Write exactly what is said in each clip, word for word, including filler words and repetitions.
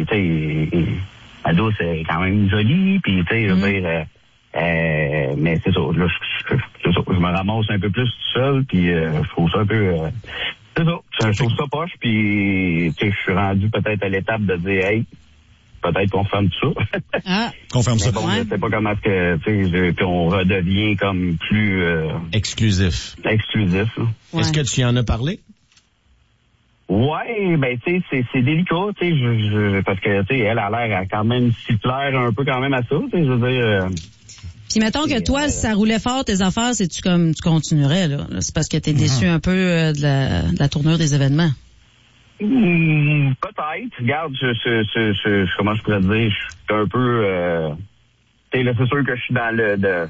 tu sais, ma douce est quand même jolie, puis tu sais, je veux Mm. dire, euh, euh, mais c'est ça, là, je, je, je, je me ramasse un peu plus tout seul, puis euh, je trouve ça un peu... Euh, c'est ça, je, je trouve ça poche, puis tu sais, je suis rendu peut-être à l'étape de dire, hey, peut-être qu'on ferme tout ça. Ah. Qu'on ferme ça. Bon, Ouais. je sais pas comment est-ce que, tu sais, qu'on redevient comme plus euh, Exclusif. exclusif. Là. Ouais. Est-ce que tu y en as parlé? Ouais, ben tu sais, c'est, c'est délicat, tu sais, je, je, parce que tu sais, elle a l'air à quand même s'y plaire un peu quand même à ça, tu sais, je veux dire. Euh, Puis mettons que toi, si ça roulait fort, tes affaires, c'est tu comme tu continuerais, là. Là, c'est parce que t'es déçu un peu euh, de, la, de la tournure des événements. hmm, peut-être, regarde, je, je, je, je, je- comment je pourrais dire, je suis un peu, euh, tu sais, là, c'est sûr que je suis dans le, de,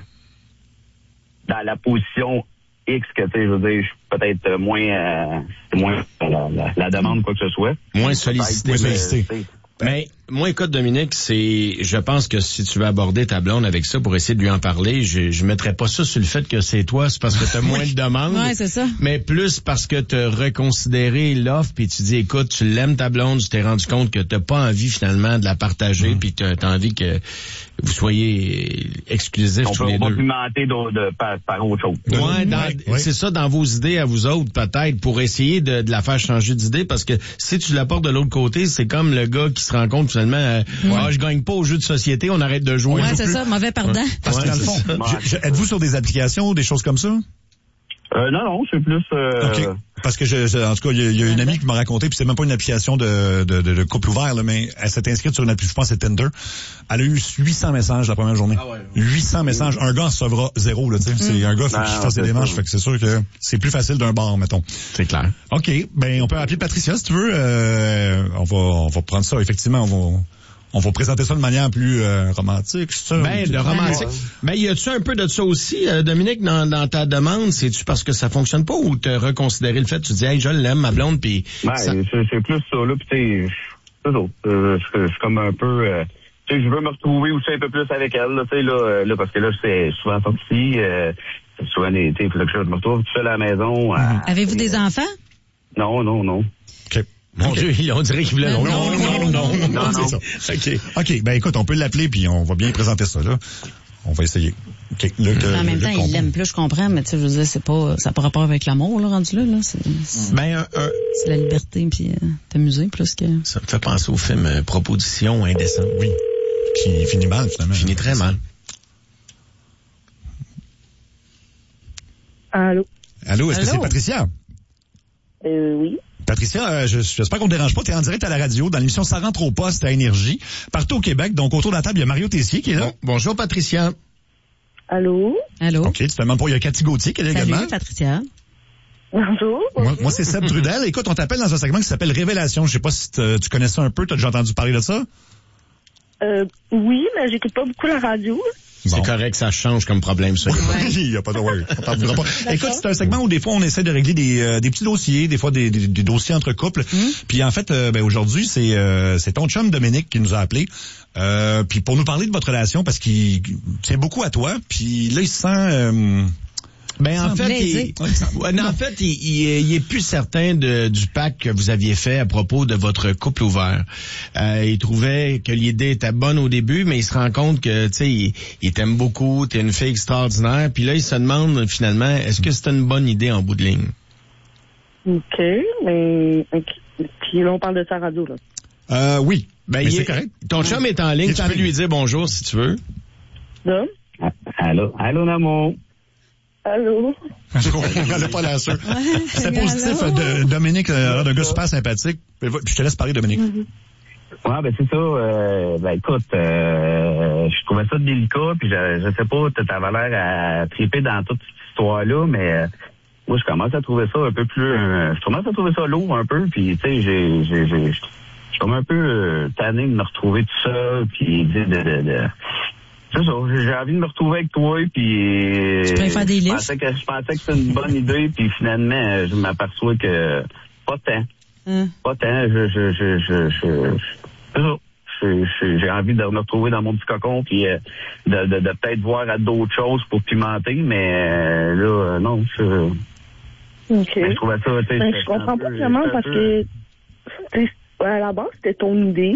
dans la position X que, tu sais, je veux dire, je suis peut-être euh, moins, euh, moins la, la, la demande, quoi que ce soit. Moins sollicité. Peut-être, moins mais, sollicité. tu sais, Mais moi, écoute, Dominique, c'est, je pense que si tu veux aborder ta blonde avec ça pour essayer de lui en parler, je, je mettrais pas ça sur le fait que c'est toi, c'est parce que t'as moins de demandes. Ouais, c'est ça. Mais plus parce que t'as reconsidéré l'offre puis tu dis, écoute, tu l'aimes ta blonde, tu t'es rendu compte que t'as pas envie finalement de la partager puis que t'as envie que vous soyez exclusifs on tous peut, les on peut deux. pimenter de, de, par, par autre chose. Ouais, dans- Ouais, ouais. c'est ça dans vos idées à vous autres, peut-être, pour essayer de, de la faire changer d'idée, parce que si tu l'apportes de l'autre côté, c'est comme le gars qui se rend compte finalement, euh, ah, je gagne pas au jeu de société, on arrête de jouer. Ouais, c'est ça, mauvais perdant. Parce que Ouais, dans le c'est fond, ça. je- je- êtes-vous sur des applications, des choses comme ça? Euh, non, non, c'est plus... Euh, OK. Parce que, je, je- en tout cas, il y a, il y a une amie qui m'a raconté, puis c'est même pas une application de, de, de, de couple ouvert, là, mais elle s'est inscrite sur une application, je pense que c'est Tinder. Elle a eu huit cents messages la première journée. Ah ouais. huit cents messages. Un gars en sauvera zéro, là, tu sais. C'est un gars, faut Non, qu'il fasse des c'est démarches, ça. fait que c'est sûr que c'est plus facile d'un bar, mettons. C'est clair. OK. Ben, on peut appeler Patricia, si tu veux. Euh, on va, on va prendre ça, effectivement, on va... On va présenter ça de manière plus euh, romantique, c'est ça? Ben, le romantique. Ben, y a-tu un peu de ça aussi, euh, Dominique, dans, dans ta demande? C'est-tu parce que ça fonctionne pas ou t'as reconsidéré le fait, tu dis, hey, je l'aime, ma blonde, pis... Ouais, ça- c'est, c'est plus ça, là, pis tu sais, c'est ça. Euh, je je suis comme un peu... Euh, tu sais, je veux me retrouver aussi un peu plus avec elle, là, tu sais, là, euh, là, parce que là, c'est souvent sorti, euh, souvent, tu sais, il faut que je me retrouve tout seul à la maison. à- Avez-vous des enfants? Non, non, non. OK. Mon Dieu, on dirait qu'il voulait... Non, Non, non, non, non, Non, c'est non. ça. OK. OK, ben écoute, on peut l'appeler, puis on va bien présenter ça, là. On va essayer. OK. Là, que- En même là, temps, qu'on- il l'aime plus, je comprends, mais tu sais, je veux dire, c'est pas, ça n'a pas rapport avec l'amour, là, rendu là, là. C'est, c'est, Ben, un- un- c'est la liberté, puis euh, t'amuser plus que... ça me fait penser au film euh, Proposition indécente. Oui. Qui finit mal, finalement. Finit très mal. Allô? Allô, est-ce que Allô? c'est Patricia? Euh, oui. Patricia, euh, je- j'espère qu'on ne dérange pas. Tu es en direct à la radio dans l'émission Ça rentre au poste à Énergie. Partout au Québec. Donc, autour de la table, il y a Mario Tessier qui est là. Bon, bonjour, Patricia. Allô? Allô? OK, tu te demandes pas, il y a Cathy Gauthier qui est là également. Salut, Patricia. Bonjour. Moi, moi, c'est Seb Trudel. Écoute, on t'appelle dans un segment qui s'appelle Révélation. Je sais pas si te- tu connais ça un peu. Tu as déjà entendu parler de ça? Euh, oui, mais j'écoute pas beaucoup la radio. C'est Bon. correct, ça change comme problème, ça. Il y a pas de worry. On t'en voudra pas. Écoute, c'est un segment où des fois on essaie de régler des, euh, des petits dossiers, des fois des, des, des dossiers entre couples. Puis en fait, euh, ben, aujourd'hui, c'est euh, c'est ton chum Dominique qui nous a appelé. Euh, puis pour nous parler de votre relation, parce qu'il tient beaucoup à toi. Puis là, il se sent... euh, Ben, en Sans fait, blaiser. il, ouais, non, en fait, il, il, il est plus certain de, du pacte que vous aviez fait à propos de votre couple ouvert. Euh, il trouvait que l'idée était bonne au début, mais il se rend compte que, tu sais, il, il t'aime beaucoup, t'es une fille extraordinaire, puis là, il se demande finalement, est-ce que c'est une bonne idée en bout de ligne? OK, mais... ok. Puis là, on parle de sa radio, là. euh, oui, Ben, mais il c'est est- correct. Ton chum est en ligne, Il est tu en peux ligne. lui dire bonjour si tu veux. Dom? Ah, Allô, allô, Namo. Allô? Elle n'a pas l'air sûre. C'est positif. De, Dominique, euh, un gars super sympathique. Puis je te laisse parler, Dominique. Ouais, ben c'est ça. Euh, ben écoute, euh, je trouvais ça délicat, puis je, je sais pas, t'avais l'air à triper dans toute cette histoire-là, mais euh, moi je commence à trouver ça un peu plus, euh, je commence à trouver ça lourd un peu, puis tu sais, j'ai, j'ai, j'ai, je suis comme un peu euh, tanné de me retrouver tout seul, puis de, de, de, de c'est ça, j'ai envie de me retrouver avec toi, puis Tu pourrais faire des je livres. pensais que je pensais que c'était une bonne idée, puis finalement, euh, je m'aperçois que pas tant. Hein? Pas tant, je, je, je, je, je, je- c'est ça. Je- je- J'ai envie de me retrouver dans mon petit cocon puis euh, de, de, de peut-être voir à d'autres choses pour pimenter, mais euh, là, euh, non, je, OK. mais je trouvais ça, tu sais, Ben, c'était je comprends un pas peu- vraiment c'était un parce peu- que, tu sais, à la base, c'était ton idée.